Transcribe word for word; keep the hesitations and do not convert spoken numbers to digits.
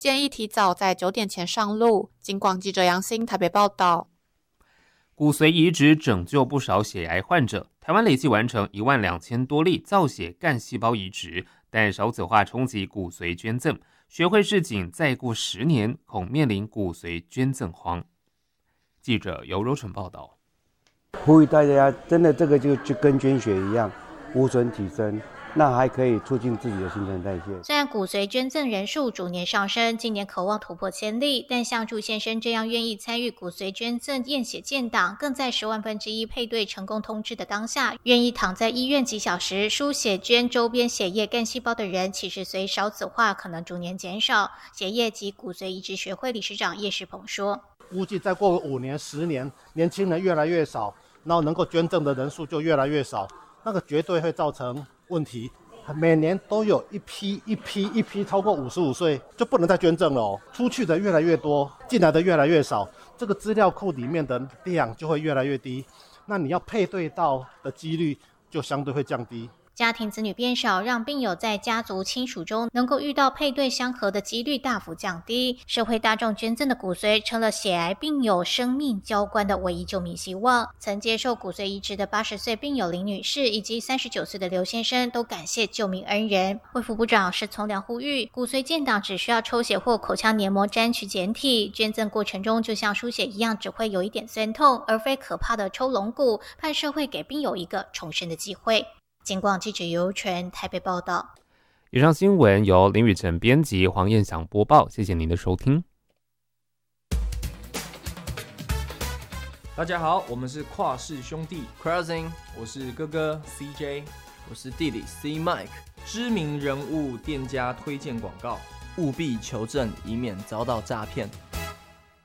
建议提早在九点前上路。警广记者杨欣台北报道。 骨髓移植拯救不少血癌患者，台湾累计完成一万两千多例造血干细胞移植，但少子化冲击骨髓捐赠，学会示警，再过十年恐面临骨髓捐赠荒。记者尤柔纯报道。 呼吁大家，真的这个就就跟捐血一样，无损体征，那还可以促进自己的新陈代谢。 虽然骨髓捐赠人数逐年上升，今年渴望突破千例，但像祝先生这样愿意参与骨髓捐赠验血建档，更在十万分之一配对成功通知的当下，愿意躺在医院几小时输血捐周边血液干细胞的人，其实随少子化可能逐年减少。血液及骨髓移植学会理事长叶世鹏说， 估计再过五年十年，年轻人越来越少，然后能够捐赠的人数就越来越少，那个绝对会造成问题。每年都有一批一批一批超过五十五岁就不能再捐赠了哦，出去的越来越多，进来的越来越少，这个资料库里面的量就会越来越低，那你要配对到的几率就相对会降低。 家庭子女变少，让病友在家族亲属中能够遇到配对相合的几率大幅降低。社会大众捐赠的骨髓成了血癌病友生命交关的唯一救命希望。曾接受骨髓移植的八十岁病友林女士以及三十九岁的刘先生都感谢救命恩人。卫福部长施从良呼吁，骨髓建档只需要抽血或口腔黏膜沾取检体，捐赠过程中就像输血一样，只会有一点酸痛，而非可怕的抽龙骨，盼社会给病友一个重生的机会。警广记者尤纯台北报道。 以上新闻由林宇晨编辑，黄燕祥播报，谢谢您的收听。 大家好，我们是跨世兄弟 Crossing， 我是哥哥 C J， 我是弟弟 C Mike。 知名人物店家推荐广告， 务必求证，以免遭到诈骗。